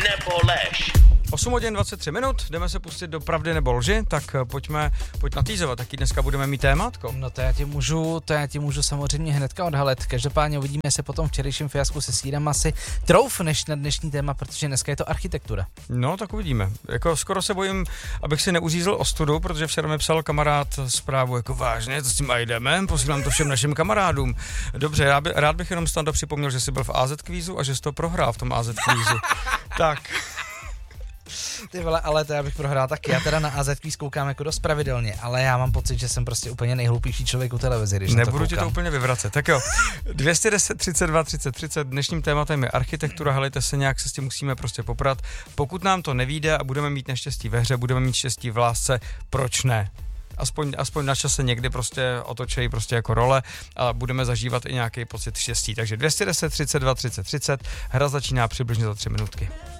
nebo lež. 8 hodin 23 minut, jdeme se pustit do pravdy nebo lži, tak pojď natýzovat, jaký dneska budeme mít tématko. No to já ti můžu samozřejmě hnedka odhalit. Každopádně uvidíme, jestli po tom včerejším fiasku se sírem asi troufneš na dnešní téma, protože dneska je to architektura. No, tak uvidíme. Jako skoro se bojím, abych si neuřízl ostudu, protože včera mi psal kamarád zprávu, jako vážně, to s tím jdeme, posílám to všem našim kamarádům. Dobře, rád bych jenom Stando připomněl, že jsi byl v AZ kvízu a že jsi to prohrál v tom AZ kvízu. Tak. Ty vole, ale to já bych prohrál taky. Já teda na AZ Quiz koukám jako dost pravidelně, ale já mám pocit, že jsem prostě úplně nejhloupější člověk u televize, když nebudu ti to úplně vyvracet. Tak jo, 210 32 30 30, dnešním tématem je architektura, helejte se, nějak se s tím musíme prostě poprat. Pokud nám to nevyjde a budeme mít neštěstí ve hře, budeme mít štěstí v lásce, proč ne? Aspoň na čase někdy prostě otočejí prostě jako role a budeme zažívat i nějaký pocit štěstí. Takže 210 32 30 30, hra začíná přibližně za 3 minutky.